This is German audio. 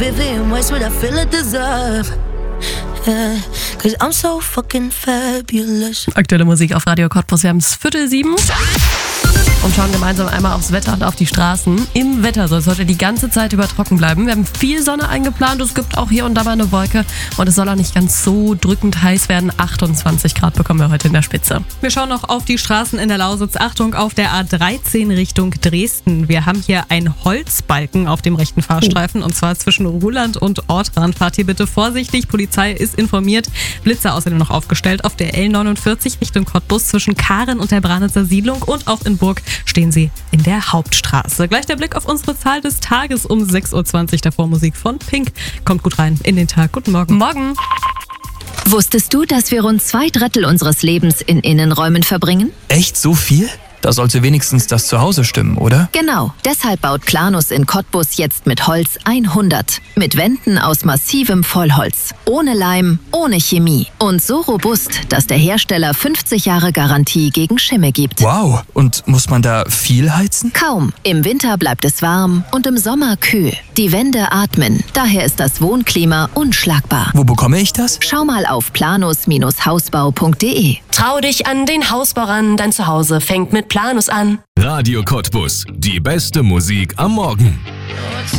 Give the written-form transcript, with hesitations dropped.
Vivian Westwood, I feel I deserve. Yeah, 'cause I'm so fucking fabulous. Aktuelle Musik auf Radio Cottbus. Wir haben es 6:45 und schauen gemeinsam einmal aufs Wetter und auf die Straßen. Im Wetter soll es heute die ganze Zeit über trocken bleiben. Wir haben viel Sonne eingeplant. Es gibt auch hier und da mal eine Wolke. Und es soll auch nicht ganz so drückend heiß werden. 28 Grad bekommen wir heute in der Spitze. Wir schauen noch auf die Straßen in der Lausitz. Achtung, auf der A13 Richtung Dresden. Wir haben hier einen Holzbalken auf dem rechten Fahrstreifen. Und zwar zwischen Ruhland und Ortrand. Fahrt hier bitte vorsichtig. Polizei ist informiert. Blitzer außerdem noch aufgestellt. Auf der L49 Richtung Cottbus zwischen Karen und der Branitzer Siedlung. Und auch in Burg stehen sie in der Hauptstraße. Gleich der Blick auf unsere Zahl des Tages um 6:20 Uhr. Davor Musik von Pink. Kommt gut rein in den Tag. Guten Morgen. Morgen. Wusstest du, dass wir rund 2/3 unseres Lebens in Innenräumen verbringen? Echt so viel? Da sollte wenigstens das Zuhause stimmen, oder? Genau. Deshalb baut Planus in Cottbus jetzt mit Holz 100. Mit Wänden aus massivem Vollholz. Ohne Leim, ohne Chemie. Und so robust, dass der Hersteller 50 Jahre Garantie gegen Schimmel gibt. Wow. Und muss man da viel heizen? Kaum. Im Winter bleibt es warm und im Sommer kühl. Die Wände atmen. Daher ist das Wohnklima unschlagbar. Wo bekomme ich das? Schau mal auf planus-hausbau.de. Trau dich an den Hausbau ran, dein Zuhause fängt mit Planus an. Radio Cottbus, die beste Musik am Morgen.